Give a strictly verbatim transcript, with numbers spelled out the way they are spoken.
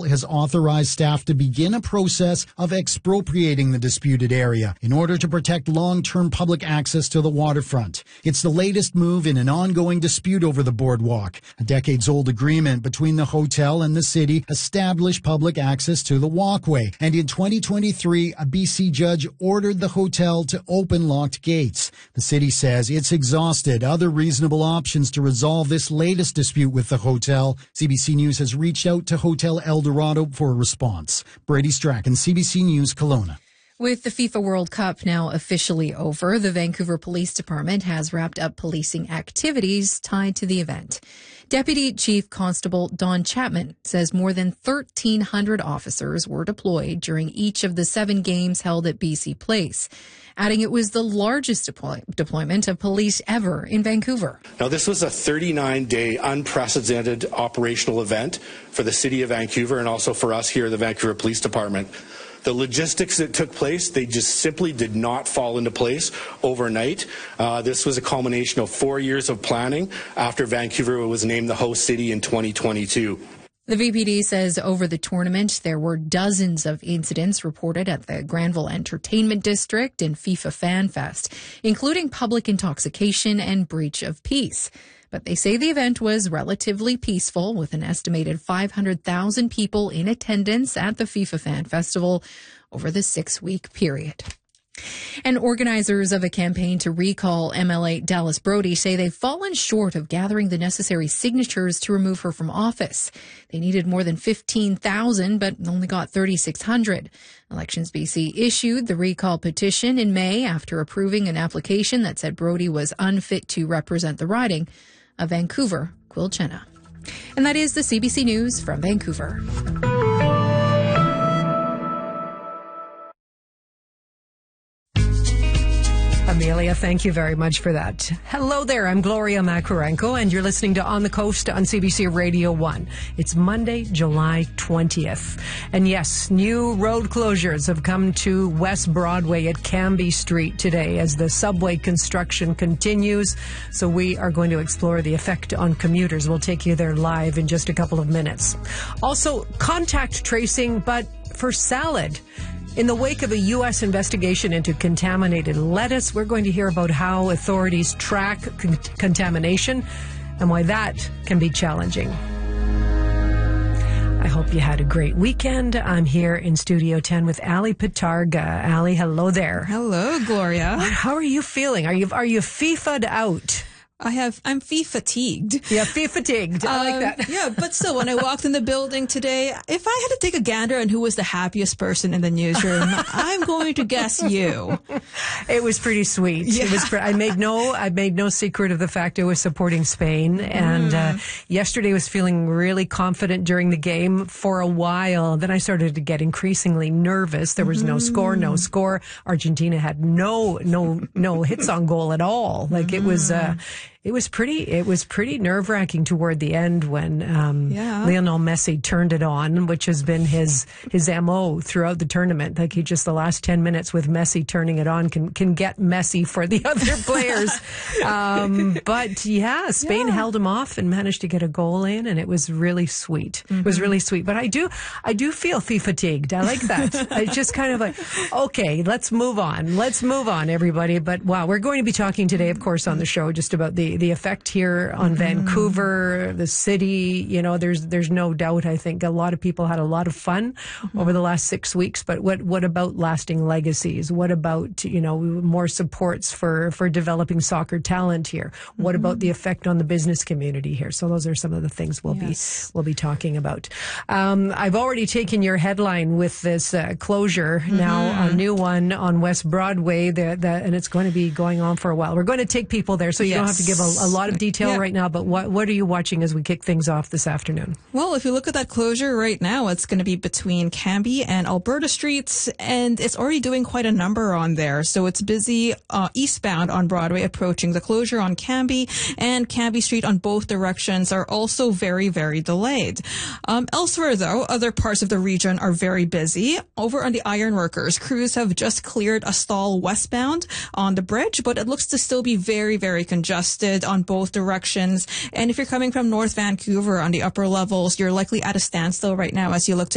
has authorized staff to begin a process of expropriating the disputed area in order to protect long-term public access to the waterfront. It's the latest move in an ongoing dispute over the boardwalk. A decades-old agreement between the hotel and the city established public access to the walkway, and in twenty twenty-three, a B C judge ordered the hotel to open locked gates. The city says it's exhausted other reasonable options to resolve this latest dispute with the hotel. C B C News has reached out to Hotel Eldorado for a response. Brady Strachan, C B C News, Kelowna. With the FIFA World Cup now officially over, the Vancouver Police Department has wrapped up policing activities tied to the event. Deputy Chief Constable Don Chapman says more than thirteen hundred officers were deployed during each of the seven games held at B C Place, adding it was the largest deploy- deployment of police ever in Vancouver. Now, this was a thirty-nine day unprecedented operational event for the City of Vancouver and also for us here at the Vancouver Police Department. The logistics that took place, they just simply did not fall into place overnight. Uh, this was a culmination of four years of planning after Vancouver was named the host city in twenty twenty-two. The V P D says over the tournament, there were dozens of incidents reported at the Granville Entertainment District and FIFA Fan Fest, including public intoxication and breach of peace. But they say the event was relatively peaceful, with an estimated five hundred thousand people in attendance at the FIFA Fan Festival over the six-week period. And organizers of a campaign to recall M L A Dallas Brody say they've fallen short of gathering the necessary signatures to remove her from office. They needed more than fifteen thousand, but only got thirty-six hundred. Elections B C issued the recall petition in May after approving an application that said Brody was unfit to represent the riding of Vancouver Quilchena. And that is the C B C News from Vancouver. Amelia, thank you very much for that. Hello there, I'm Gloria Makarenko, and you're listening to On the Coast on C B C Radio one. It's Monday, July twentieth. And yes, new road closures have come to West Broadway at Cambie Street today as the subway construction continues. So we are going to explore the effect on commuters. We'll take you there live in just a couple of minutes. Also, contact tracing, but for salad. In the wake of a U S investigation into contaminated lettuce, we're going to hear about how authorities track con- contamination and why that can be challenging. I hope you had a great weekend. I'm here in Studio ten with Ali Pitarga. Ali, hello there. Hello, Gloria. How are you feeling? Are you are you FIFA'd out? I have, I'm fee fatigued. Yeah, fee fatigued. I like um, that. Yeah, but still, when I walked in the building today, if I had to take a gander on who was the happiest person in the newsroom, I'm going to guess you. It was pretty sweet. Yeah. It was. Pre- I made no. I made no secret of the fact I was supporting Spain, and uh, yesterday was feeling really confident during the game for a while. Then I started to get increasingly nervous. There was no mm. score, no score. Argentina had no, no, no hits on goal at all. Like mm. it was. Uh, It was pretty. It was pretty nerve-wracking toward the end when um, yeah. Lionel Messi turned it on, which has been his his M O throughout the tournament. Like he just the last ten minutes with Messi turning it on can can get messy for the other players. um, but yeah, Spain yeah. held him off and managed to get a goal in, and it was really sweet. Mm-hmm. It was really sweet. But I do I do feel fee fatigued. I like that. It's just kind of like, okay, let's move on. Let's move on, everybody. But wow, we're going to be talking today, of course, on the show just about the. the effect here on mm-hmm. Vancouver, the city. You know, there's there's no doubt. I think a lot of people had a lot of fun mm-hmm. over the last six weeks. But what what about lasting legacies? What about, you know, more supports for for developing soccer talent here? What mm-hmm. about the effect on the business community here? So those are some of the things we'll yes. be we'll be talking about. Um, I've already taken your headline with this uh, closure. Mm-hmm. Now a new one on West Broadway, the, the, and it's going to be going on for a while. We're going to take people there, so you yes. don't have to give a, a lot of detail yeah. right now, but what what are you watching as we kick things off this afternoon? Well, if you look at that closure right now, it's going to be between Cambie and Alberta Streets, and it's already doing quite a number on there. So it's busy uh, eastbound on Broadway approaching the closure on Cambie, and Cambie Street on both directions are also very, very delayed. Um, elsewhere, though, other parts of the region are very busy. Over on the Ironworkers, crews have just cleared a stall westbound on the bridge, but it looks to still be very, very congested on both directions. And if you're coming from North Vancouver on the upper levels, you're likely at a standstill right now as you look to